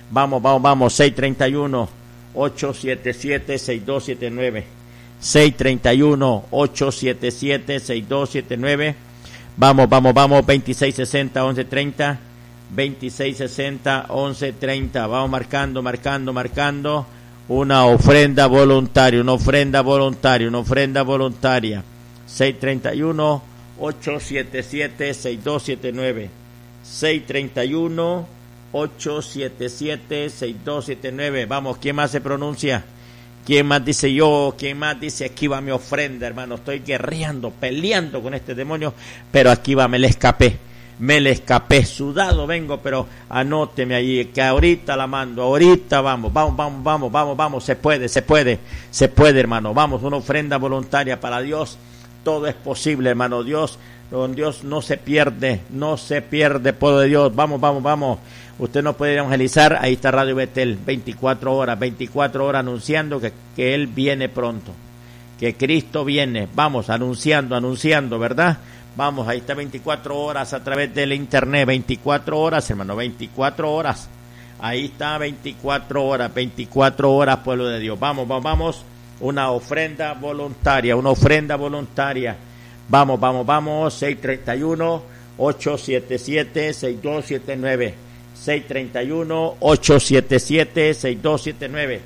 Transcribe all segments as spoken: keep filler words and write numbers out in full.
Vamos, vamos, vamos, seis treinta y uno, ocho siete siete, seis dos siete nueve. seis treinta y uno, ocho siete siete, seis dos siete nueve. Vamos, vamos, vamos, veintiséis sesenta, once treinta. veintiséis sesenta, once treinta. Vamos marcando, marcando, marcando. Una ofrenda voluntaria, una ofrenda voluntaria, una ofrenda voluntaria. seis treinta y uno, ocho siete siete, seis dos siete nueve. seis treinta y uno, ocho siete siete, seis dos siete nueve. Vamos, ¿quién más se pronuncia? ¿Quién más dice yo? ¿Quién más dice aquí va mi ofrenda, hermano? Estoy guerreando, peleando con este demonio, pero aquí va, me le escapé. Me le escapé, sudado vengo, pero anóteme allí, que ahorita la mando, ahorita vamos, vamos, vamos, vamos, vamos, vamos, se puede, se puede, se puede, hermano, vamos, una ofrenda voluntaria para Dios, todo es posible, hermano, Dios, con Dios no se pierde, no se pierde, pueblo de Dios, vamos, vamos, vamos, usted no puede evangelizar, ahí está Radio Betel, veinticuatro horas, veinticuatro horas anunciando que, que Él viene pronto, que Cristo viene, vamos, anunciando, anunciando, ¿verdad? Vamos, ahí está veinticuatro horas a través del internet, veinticuatro horas, hermano, veinticuatro horas. Ahí está veinticuatro horas, veinticuatro horas, pueblo de Dios. Vamos, vamos, vamos, una ofrenda voluntaria, una ofrenda voluntaria. Vamos, vamos, vamos, seis treinta y uno, ocho siete siete, seis dos siete nueve. seis treinta y uno, ocho siete siete, seis dos siete nueve.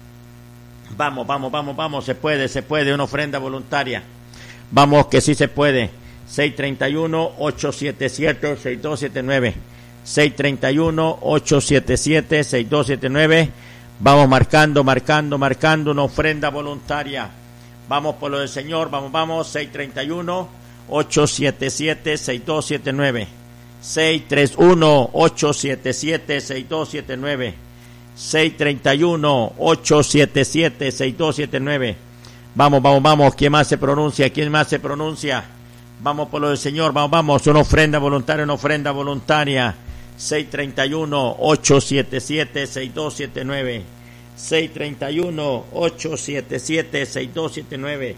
Vamos, vamos, vamos, vamos, se puede, se puede, una ofrenda voluntaria. Vamos, que sí se puede. seis treinta y uno, ocho siete siete, seis dos siete nueve. seis treinta y uno, ocho siete siete, seis dos siete nueve. Vamos marcando, marcando, marcando una ofrenda voluntaria. Vamos por lo del Señor, vamos, vamos, seis treinta y uno, ocho siete siete, seis dos siete nueve. seis treinta y uno, ocho siete siete, seis dos siete nueve. seis treinta y uno, ocho siete siete, seis dos siete nueve. Vamos, vamos, vamos, ¿quién más se pronuncia? ¿Quién más se pronuncia? Vamos por lo del Señor, vamos, vamos, una ofrenda voluntaria, una ofrenda voluntaria. seis treinta y uno, ocho siete siete, seis dos siete nueve. seis treinta y uno, ocho siete siete, seis dos siete nueve.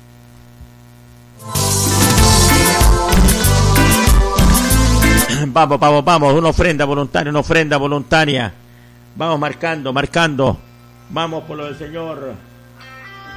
Vamos, vamos, vamos, una ofrenda voluntaria, una ofrenda voluntaria. Vamos marcando, marcando. Vamos por lo del Señor.